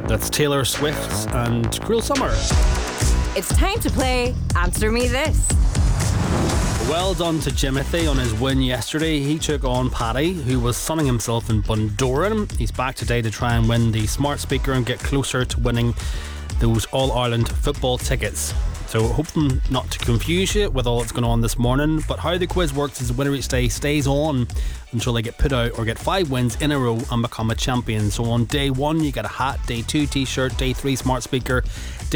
That's Taylor Swift and Cruel Summer. It's time to play Answer Me This. Well done to Jimothy on his win yesterday. He took on Paddy, who was sunning himself in Bundoran. He's back today to try and win the smart speaker and get closer to winning those All-Ireland football tickets. So hoping not to confuse you with all that's going on this morning, but how the quiz works is the winner each day stays on until they get put out or get 5 wins in a row and become a champion. So on day 1 you get a hat, day 2 t-shirt, day 3 smart speaker,